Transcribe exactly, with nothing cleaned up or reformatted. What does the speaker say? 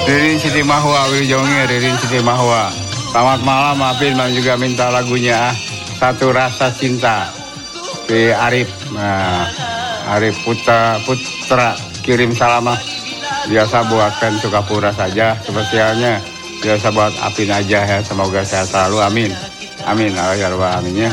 Ririn Siti Mahwa, Wiljongi, Ririn Siti Mahwa. Selamat malam, Apin. Mam juga minta lagunya Satu Rasa Cinta di Arif. Nah, Arif Putra Putra kirim salam biasa buatkan Sukapura saja, spesialnya biasa buat Apin aja ya. Semoga sehat selalu, amin. Amin, ya rabbal alamin ya.